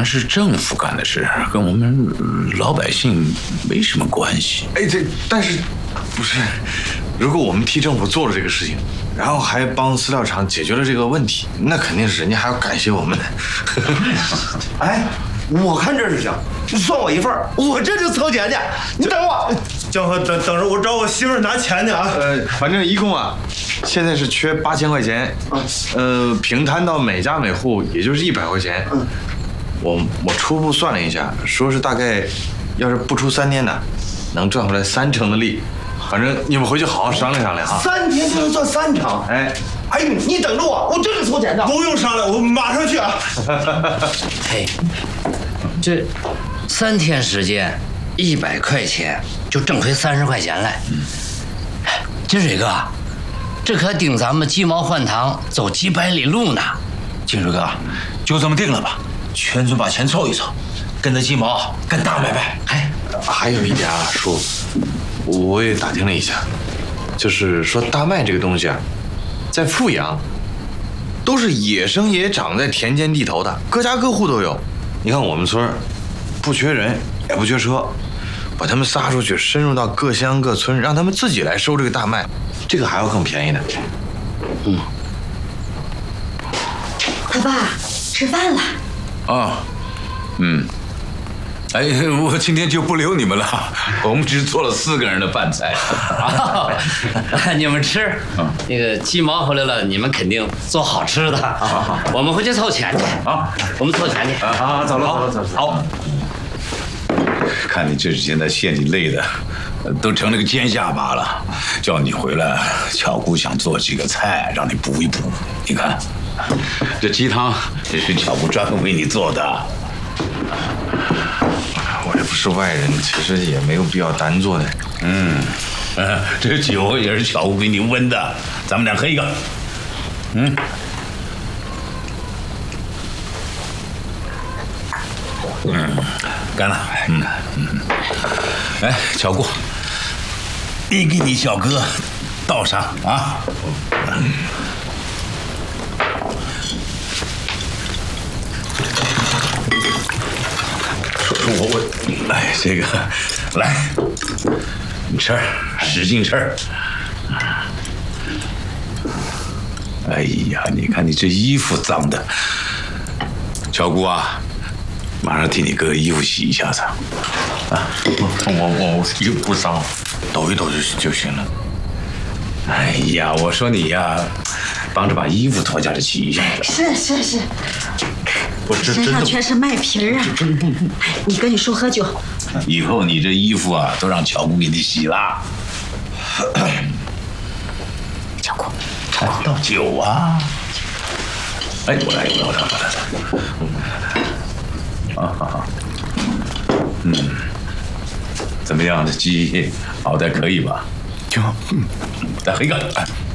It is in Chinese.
是政府干的事，跟我们老百姓没什么关系。 哎，但是不是？如果我们替政府做了这个事情，然后还帮饲料厂解决了这个问题，那肯定是人家还要感谢我们的。 哎，我看这是行，你算我一份儿，我这就凑钱去。你等我， 江河等着我找我媳妇儿拿钱呢啊。 反正一共啊，现在是缺8000块钱，平摊到每家每户也就是100块钱。我初步算了一下，说是大概，要是不出3天呢，能赚回来30%的利。反正你们回去好好商量商量啊。 3天就能赚3成？ 哎， 你等着我，我这就凑钱去。 不用商量，我马上去啊。 嘿，这3天时间，100块钱就挣回30块钱来。金水哥，这可顶咱们鸡毛换糖走几百里路呢。 金水哥，就这么定了吧，全村把钱凑一凑，跟着鸡毛干大买卖。 哎， 还有一点啊，叔，我也打听了一下，就是说大麦这个东西啊，在富阳都是野生也长在田间地头的，各家各户都有。你看我们村不缺人也不缺车，把他们撒出去，深入到各乡各村，让他们自己来收这个大麦，这个还要更便宜的。 老爸，吃饭了。 啊，哎，我今天就不留你们了，我们只做了4个人的饭菜。 你们吃，那个鸡毛回来了，你们肯定做好吃的。我们回去凑钱去啊！我们凑钱去啊！走了。 好。看你这几天在县里累的，都成了个尖下巴了。叫你回来，巧姑想做几个菜让你补一补。你看，这鸡汤这是巧姑专门为你做的。 我也不是外人，其实也没有必要单做的。 这酒也是巧姑给你温的，咱们俩喝一个。干了。哎，巧姑，你给你小哥倒上啊。我，哎，这个，来，你吃，使劲吃。哎呀，你看你这衣服脏的，巧姑啊，马上替你哥哥衣服洗一下子。 我衣服不脏，抖一抖就行了。 哎呀，我说你呀，帮着把衣服脱下来洗一下。 是， 我身上全是麦皮儿啊！哎，你跟你叔喝酒。 以后你这衣服啊，都让巧姑给你洗了。 巧姑， 倒酒啊！哎，我来。好。怎么样？这鸡熬得可以吧？ 挺好。 再喝一个。